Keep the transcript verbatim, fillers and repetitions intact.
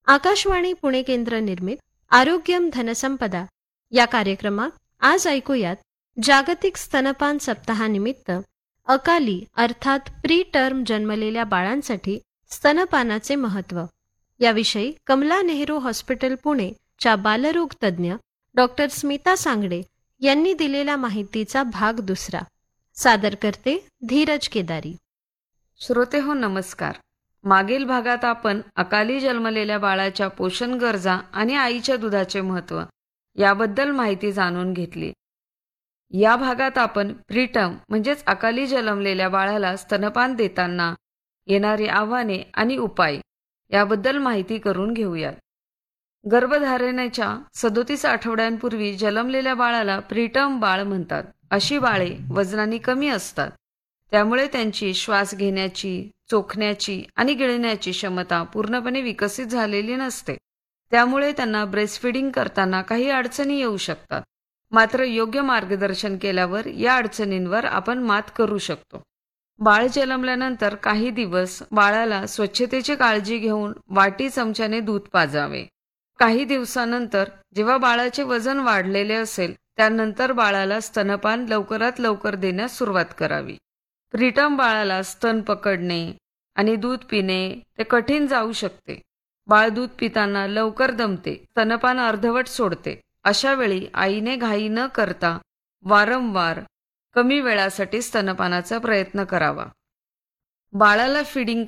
आकाशवाणी पुणे केंद्र निर्मित आरोग्यम धनसंपदा या कार्यक्रमात आज ऐकूयात जागतिक स्तनपान सप्ताहानिमित्त अकाली अर्थात प्री टर्म जन्मलेल्या बाळांसाठी स्तनपानाचे महत्त्व याविषयी कमला नेहरू हॉस्पिटल पुणे च्या बालरोग तज्ज्ञ डॉक्टर स्मिता सांगडे यांनी दिलेल्या माहितीचा भाग दुसरा. सादर करते धीरज केदारी. श्रोते हो नमस्कार. मागील भागात आपण अकाली जन्मलेल्या बाळाच्या पोषण गरजा आणि आईच्या दुधाचे महत्त्व याबद्दल माहिती जाणून घेतली. या भागात आपण प्रीटर्म म्हणजेच अकाली जन्मलेल्या बाळाला स्तनपान देताना येणारी आव्हाने आणि उपाय याबद्दल माहिती करून घेऊयात. गर्भधारणेच्या सदोतीस आठवड्यांपूर्वी जन्मलेल्या बाळाला प्रीटर्म बाळ म्हणतात. अशी बाळे वजनाने कमी असतात, त्यामुळे त्यांची श्वास घेण्याची, चोखण्याची आणि गिळण्याची क्षमता पूर्णपणे विकसित झालेली नसते. त्यामुळे त्यांना ब्रेस्टफीडिंग करताना काही अडचणी येऊ शकतात. मात्र योग्य मार्गदर्शन केल्यावर या अडचणींवर आपण मात करू शकतो. बाळ जन्मल्यानंतर काही दिवस बाळाला स्वच्छतेची काळजी घेऊन वाटी चमच्याने दूध पाजावे. काही दिवसानंतर जेव्हा बाळाचे वजन वाढलेले असेल त्यानंतर बाळाला स्तनपान लवकरात लवकर देण्यास सुरुवात करावी. प्रीटर्म बाळाला स्तन पकडणे आणि दूध पिणे ते कठीण जाऊ शकते. बाळ दूध पिताना लवकर दमते, स्तनपान अर्धवट सोडते. अशा वेळी आईने घाई न करता वारंवार कमी वेळासाठी स्तनपानाचा प्रयत्न करावा. बाळाला फिडिंग